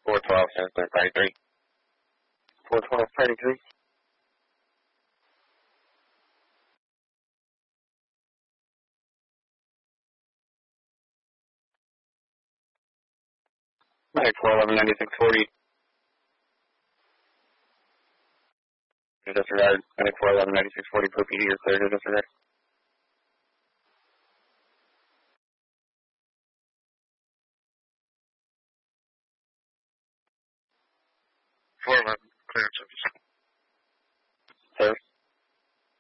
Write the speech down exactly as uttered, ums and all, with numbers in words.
four twelve, Center Party three. four twelve, Party three. Mike four eleven, ninety-six forty. Disregard. Mike four eleven, ninety-six forty, per P D, you're clear to disregard. four eleven, clearance.